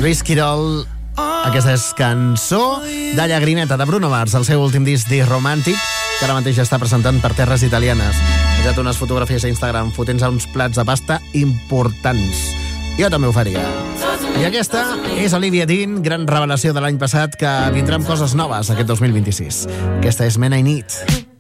Luis Quirol, aquesta és cançó de Llagrimeta, de Bruno Mars, el seu últim disc Dis Romàntic, que ara mateix està presentant per terres italianes. Ha posat unes fotografies a Instagram fotent-se uns plats de pasta importants. Jo també ho faria. I aquesta és Olivia Dean, gran revelació de l'any passat, que vindrà amb coses noves aquest 2026. Aquesta és Men I Need.